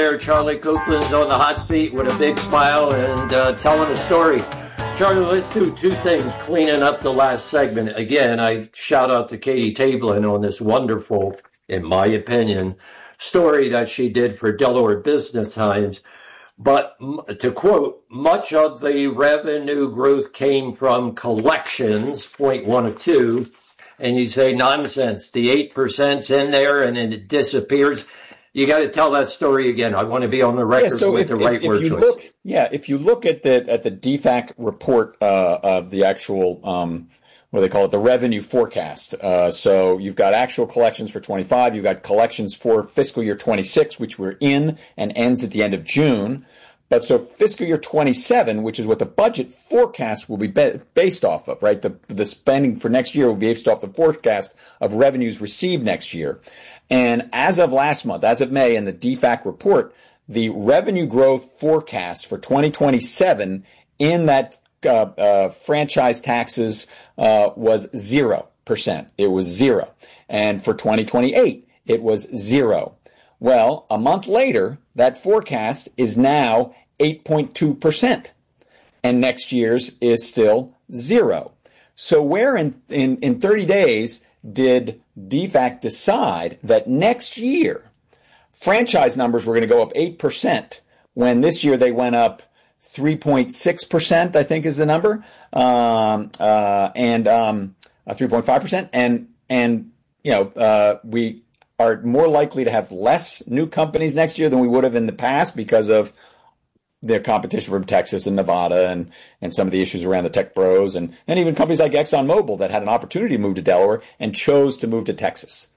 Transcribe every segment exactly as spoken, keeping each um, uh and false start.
there. Charlie Copeland's on the hot seat with a big smile and uh, telling a story. Charlie, let's do two things, cleaning up the last segment. Again, I shout out to Katie Tablin on this wonderful, in my opinion, story that she did for Delaware Business Times. But to quote, much of the revenue growth came from collections, point one of two. And you say, nonsense, the eight percent's in there and then it disappears. You got to tell that story again. I want to be on the record yeah, so with if, the right if, word if you choice. Look, yeah, if you look at the at the D F A C report uh, of the actual, um, what do they call it, the revenue forecast. Uh, so you've got actual collections for twenty-five. You've got collections for fiscal year twenty-six, which we're in and ends at the end of June. But so fiscal year twenty-seven, which is what the budget forecast will be ba- based off of, right? The the spending for next year will be based off the forecast of revenues received next year. And as of last month, as of May, in the D F A C report, the revenue growth forecast for twenty twenty-seven in that uh, uh, franchise taxes uh, was zero percent. It was zero. And for twenty twenty-eight, it was zero. Well, a month later, that forecast is now eight point two percent, and next year's is still zero. So where in, in, in thirty days did D F A C decide that next year franchise numbers were going to go up eight percent when this year they went up three point six percent, I think is the number, um, uh, and um, uh, three point five percent, and, and you know, uh, we are more likely to have less new companies next year than we would have in the past because of their competition from Texas and Nevada and, and some of the issues around the tech bros and, and even companies like ExxonMobil that had an opportunity to move to Delaware and chose to move to Texas.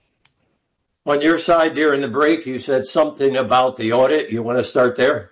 On your side during the break, you said something about the audit. You want to start there?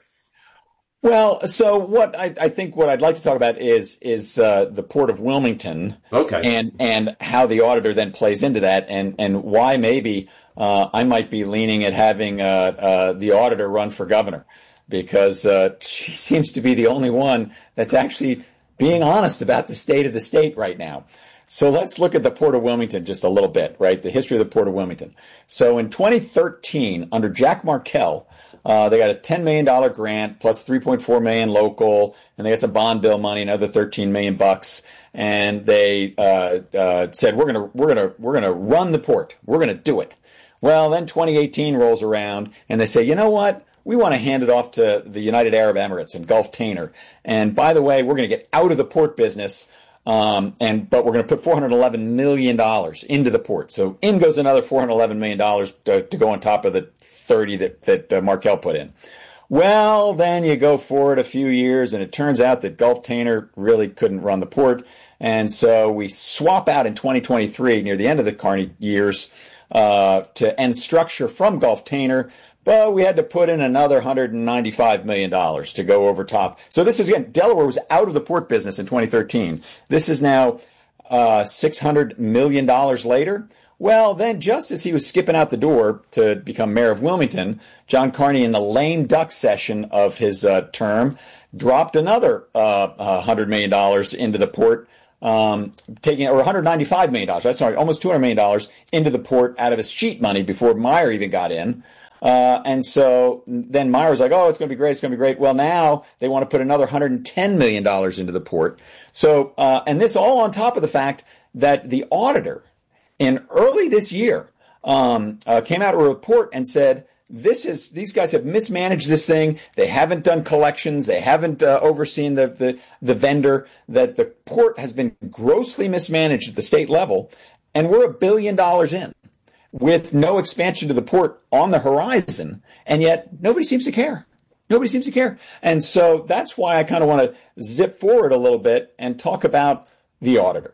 Well, so what I, I think what I'd like to talk about is is uh, the Port of Wilmington, okay, and and how the auditor then plays into that, and and why maybe uh, I might be leaning at having uh, uh, the auditor run for governor, because uh, she seems to be the only one that's actually being honest about the state of the state right now. So let's look at the Port of Wilmington just a little bit, right? The history of the Port of Wilmington. So in twenty thirteen, under Jack Markell, Uh, they got a ten million dollars grant plus three point four million dollars local, and they got some bond bill money, another thirteen million bucks. And they uh, uh, said, we're gonna we're gonna we're gonna run the port. We're gonna do it. Well, then twenty eighteen rolls around, and they say, you know what? We want to hand it off to the United Arab Emirates and Gulf-Tainer. And by the way, we're going to get out of the port business. Um, and but we're going to put four hundred eleven million dollars into the port. So in goes another four hundred eleven million dollars to, to go on top of the thirty that, that uh, Markell put in. Well, then you go forward a few years, and it turns out that Gulf-Tainer really couldn't run the port. And so we swap out in twenty twenty-three, near the end of the Carney years, uh, to end structure from Gulf-Tainer. But we had to put in another one hundred ninety-five million dollars to go over top. So this is, again, Delaware was out of the port business in twenty thirteen. This is now uh, six hundred million dollars later. Well, then just as he was skipping out the door to become mayor of Wilmington, John Carney, in the lame duck session of his uh, term, dropped another uh, one hundred million dollars into the port, um, taking or one hundred ninety-five million dollars. That's sorry, almost two hundred million dollars into the port out of his cheat money before Meyer even got in. Uh, and so then Meyer was like, oh, it's going to be great. It's going to be great. Well, now they want to put another one hundred ten million dollars into the port. So, uh, and this all on top of the fact that the auditor in early this year um, uh, came out with a report and said, this is, these guys have mismanaged this thing. They haven't done collections. They haven't uh, overseen the, the, the vendor, that the port has been grossly mismanaged at the state level. And we're a billion dollars in, with no expansion to the port on the horizon, and yet nobody seems to care. Nobody seems to care. And so that's why I kind of want to zip forward a little bit and talk about the auditor.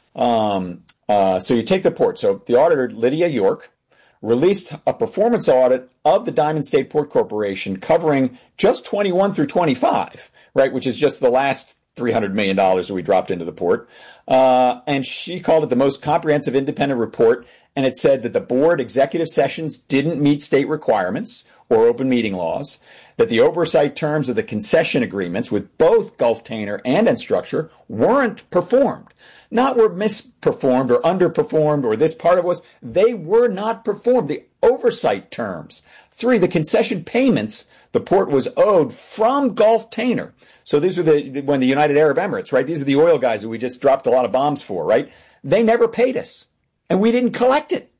Um, uh, so you take the port. So the auditor, Lydia York, released a performance audit of the Diamond State Port Corporation covering just twenty-one through twenty-five, right, which is just the last three hundred million dollars that we dropped into the port. Uh, and she called it the most comprehensive independent report. And it said that the board executive sessions didn't meet state requirements or open meeting laws, that the oversight terms of the concession agreements with both Gulf-Tainer and Enstructure weren't performed. Not were misperformed or underperformed or this part of it was, they were not performed. The oversight terms. Three, the concession payments the port was owed from Gulf Tainer. So these are the, when the United Arab Emirates, right? These are the oil guys that we just dropped a lot of bombs for, right? They never paid us, and we didn't collect it.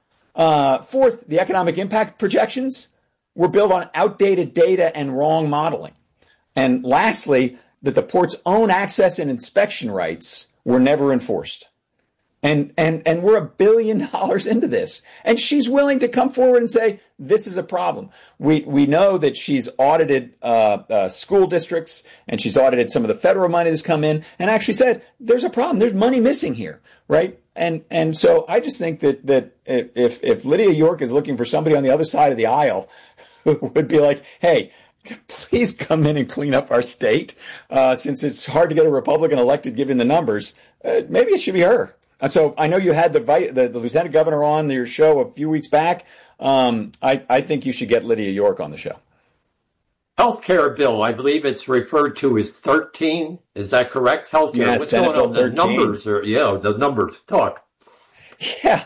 Uh, fourth, the economic impact projections were built on outdated data and wrong modeling. And lastly, that the port's own access and inspection rights were never enforced. And, and, and we're a billion dollars into this. And she's willing to come forward and say, this is a problem. We, we know that she's audited, uh, uh, school districts, and she's audited some of the federal money that's come in, and actually said, there's a problem. There's money missing here, right? And, and so I just think that, that if, if Lydia York is looking for somebody on the other side of the aisle who would be like, hey, please come in and clean up our state, uh, since it's hard to get a Republican elected given the numbers, uh, maybe it should be her. So I know you had the, the, the lieutenant governor on your show a few weeks back. Um, I, I think you should get Lydia York on the show. Healthcare bill, I believe it's referred to as thirteen. Is that correct? Healthcare. Yeah, What's Senate going on? Bill The numbers are, yeah, the numbers. Talk. Yeah.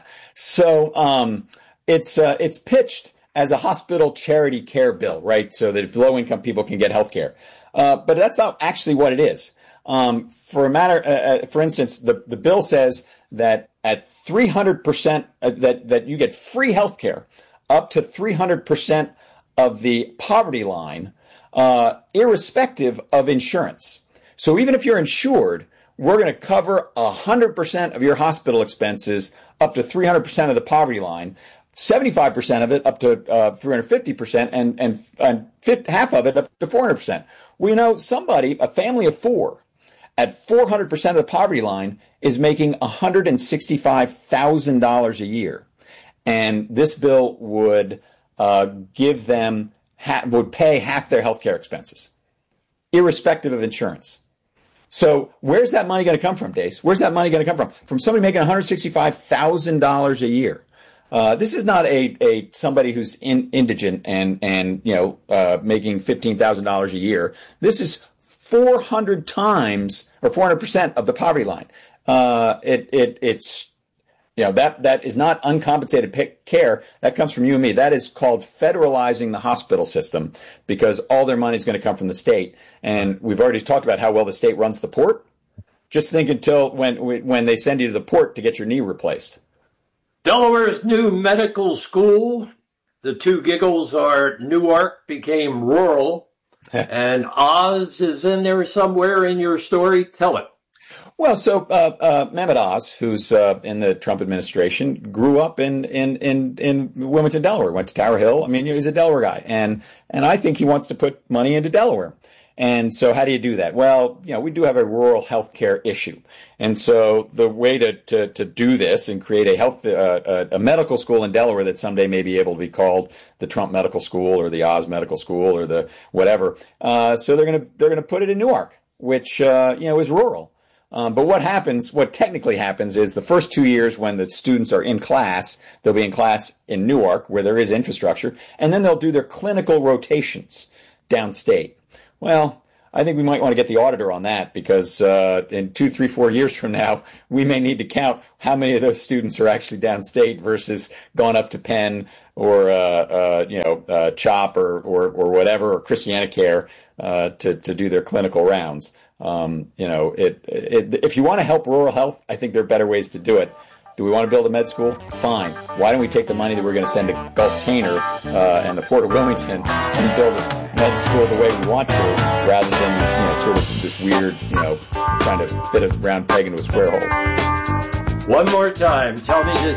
So um, it's uh, it's pitched as a hospital charity care bill, right? So that if low income people can get health care. Uh, but that's not actually what it is. Um, for a matter, uh, for instance, the, the bill says that at three hundred percent, uh, that, that you get free health care up to three hundred percent of the poverty line, uh, irrespective of insurance. So even if you're insured, we're going to cover one hundred percent of your hospital expenses up to three hundred percent of the poverty line, seventy-five percent of it up to uh, three hundred fifty percent, and, and, and fifth, half of it up to four hundred percent. We know somebody, a family of four, at four hundred percent of the poverty line is making one hundred sixty-five thousand dollars a year. And this bill would uh, give them, ha- would pay half their health care expenses, irrespective of insurance. So where's that money going to come from, Dace? Where's that money going to come from? From somebody making one hundred sixty-five thousand dollars a year. Uh, this is not a, a somebody who's in, indigent and, and you know uh, making fifteen thousand dollars a year. This is four hundred times or four hundred percent of the poverty line. Uh, it, it, it's, you know, that, that is not uncompensated pay- care. That comes from you and me. That is called federalizing the hospital system, because all their money is going to come from the state. And we've already talked about how well the state runs the port. Just think until when, when they send you to the port to get your knee replaced. Delaware's new medical school. The two giggles are Newark became rural. And Oz is in there somewhere in your story. Tell it. Well, so uh, uh, Mehmet Oz, who's uh, in the Trump administration, grew up in, in in in Wilmington, Delaware. Went to Tower Hill. I mean, he's a Delaware guy, and and I think he wants to put money into Delaware. And so, how do you do that? Well, you know, we do have a rural health care issue, and so the way to to, to do this and create a health uh, a, a medical school in Delaware that someday may be able to be called the Trump Medical School or the Oz Medical School or the whatever. Uh, so they're gonna they're gonna put it in Newark, which uh, you know is rural. Um, but what happens, what technically happens is the first two years when the students are in class, they'll be in class in Newark where there is infrastructure, and then they'll do their clinical rotations downstate. Well, I think we might want to get the auditor on that, because uh, in two, three, four years from now, we may need to count how many of those students are actually downstate versus gone up to Penn or, uh, uh, you know, uh, CHOP or, or, or whatever, or Christianacare uh, to, to do their clinical rounds. Um, you know, it, it, if you want to help rural health, I think there are better ways to do it. Do we want to build a med school? Fine. Why don't we take the money that we're going to send to Gulf Tainer uh, and the Port of Wilmington and build a med school the way we want to, rather than, you know, sort of this weird, you know, trying to fit a round peg into a square hole. One more time. Tell me this.